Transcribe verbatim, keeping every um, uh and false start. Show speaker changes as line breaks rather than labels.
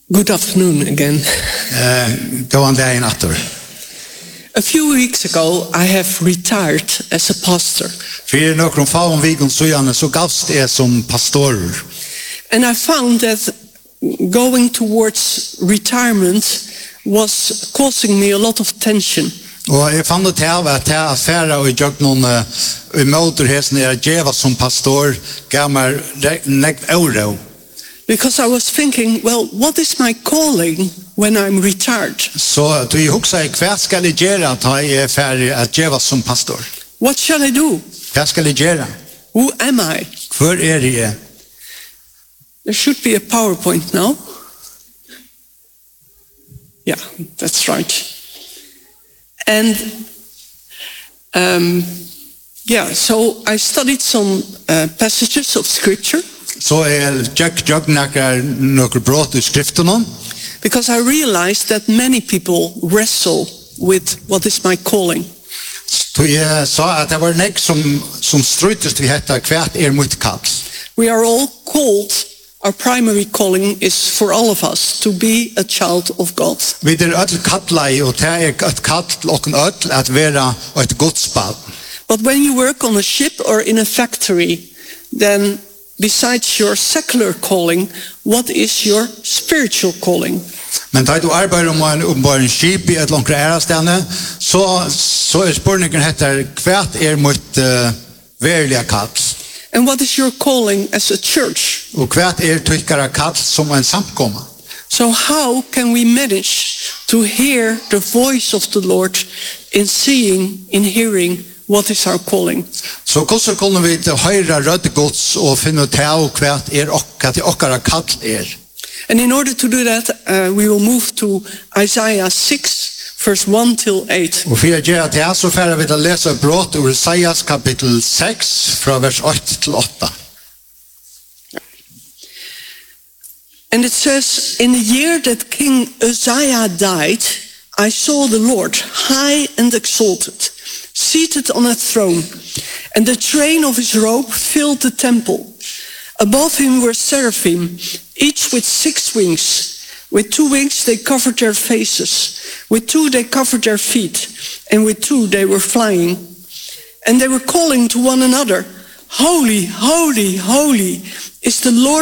Good afternoon again.
Uh, go on day after.
A few weeks ago, I have retired as a pastor.
För några få veckor sedan så gavs det som pastor.
And I found that going towards retirement was causing me a lot of tension.
Og jeg fann ut her at jeg affæra og gjør noen i motorhesen er djeva som pastor gav meg nekt euro.
Because I was thinking, well, what is my calling when I'm retired?
Så du hugsa jeg, hva skal jeg gjøre da jeg er ferdig at djeva som pastor?
What shall I do?
Hva skal jeg gjøre?
Who am I?
Hvor er jeg?
There should be a PowerPoint now. Yeah, that's right. And um, yeah, so I studied some uh, passages of scripture.
Så jeg tjekk tjekk nekker noen brot i skriften.
Because I realized that many people wrestle with what is my calling.
Så jeg sa at det var nek som, som strøytes til dette hvert er mot kall.
We are all called, our primary calling is for all of us to be a child of God.
Vi er ødel kattlei, og det er et kall til åkken ødel at være et godsbad.
But when you work on a ship or in a factory, then besides your secular calling, what is your spiritual calling?
Men da du arbeider om en, om en skip i et langt ærestene, så, så er spørningen heter, hva er mot uh, verilige kall?
And what is your calling as a church?
Og hva er tykkere kall som en samkomma?
So how can we manage to hear the voice of the Lord in seeing, in hearing what is our calling?
Så hvordan kunne vi høyre rødde gods og finne ut av hva er okka til okkara kall er?
And in order to do that, uh, we will move to Isaiah six, verse one till eight.
Og for å gjøre det, så får vi å lese brot ur Isaias kapitel seks, fra vers åtte til åtte.
And it says, in the year that King Uzziah died, I saw the Lord high and exalted, seated on a throne, and the train of his robe filled the temple. Above him were seraphim, each with six wings. With two wings they covered their faces, with two they covered their feet, and with two they were flying. And they were calling to one another, Holy, holy, holy is the Lord